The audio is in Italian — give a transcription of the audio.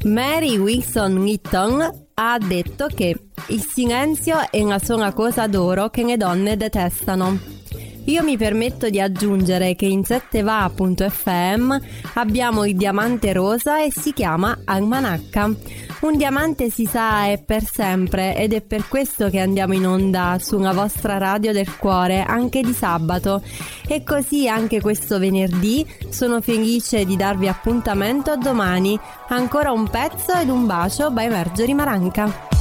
Mary Wilson Eaton ha detto che il silenzio è una sola cosa d'oro che le donne detestano. Io mi permetto di aggiungere che in 7va.fm abbiamo il diamante rosa e si chiama Almanacca. Un diamante, si sa, è per sempre, ed è per questo che andiamo in onda sulla vostra radio del cuore anche di sabato. E così anche questo venerdì sono felice di darvi appuntamento a domani. Ancora un pezzo ed un bacio by Marjorie Maranca.